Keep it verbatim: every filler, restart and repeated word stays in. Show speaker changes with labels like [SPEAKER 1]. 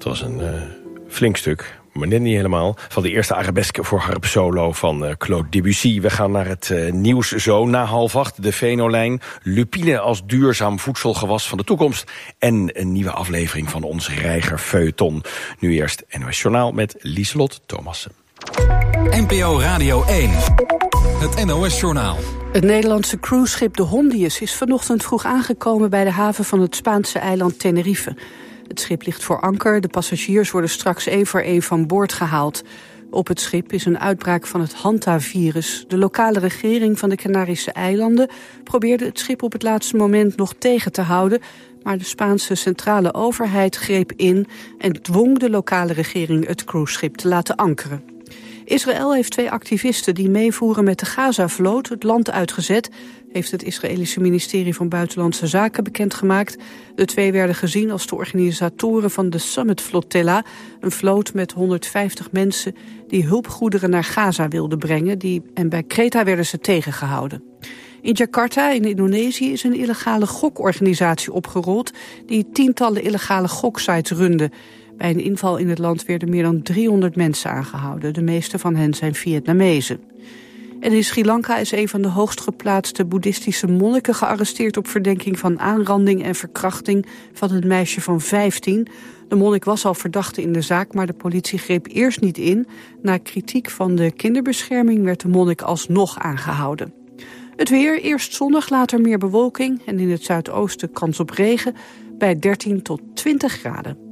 [SPEAKER 1] was een uh, flink stuk, maar net niet helemaal. Van de eerste arabeske voor harp solo van uh, Claude Debussy. We gaan naar het uh, nieuws zo na half acht. De Venolijn, lupine als duurzaam voedselgewas van de toekomst. En een nieuwe aflevering van ons Reiger Feuilleton. Nu eerst N O S Journaal met Lieselot Thomassen.
[SPEAKER 2] N P O Radio één. Het N O S Journaal.
[SPEAKER 3] Het Nederlandse cruiseschip de Hondius is vanochtend vroeg aangekomen bij de haven van het Spaanse eiland Tenerife. Het schip ligt voor anker, de passagiers worden straks één voor één van boord gehaald. Op het schip is een uitbraak van het Hanta-virus. De lokale regering van de Canarische eilanden probeerde het schip op het laatste moment nog tegen te houden, maar de Spaanse centrale overheid greep in en dwong de lokale regering het cruiseschip te laten ankeren. Israël heeft twee activisten die meevoeren met de Gaza-vloot het land uitgezet, heeft het Israëlische ministerie van Buitenlandse Zaken bekendgemaakt. De twee werden gezien als de organisatoren van de Summit Flotilla, een vloot met honderdvijftig mensen die hulpgoederen naar Gaza wilden brengen, die, en bij Kreta werden ze tegengehouden. In Jakarta, in Indonesië, is een illegale gokorganisatie opgerold die tientallen illegale goksites runde. Bij een inval in het land werden meer dan driehonderd mensen aangehouden. De meeste van hen zijn Vietnamezen. En in Sri Lanka is een van de hoogst geplaatste boeddhistische monniken gearresteerd op verdenking van aanranding en verkrachting van een meisje van vijftien. De monnik was al verdachte in de zaak, maar de politie greep eerst niet in. Na kritiek van de kinderbescherming werd de monnik alsnog aangehouden. Het weer, eerst zonnig, later meer bewolking en in het zuidoosten kans op regen bij dertien tot twintig graden.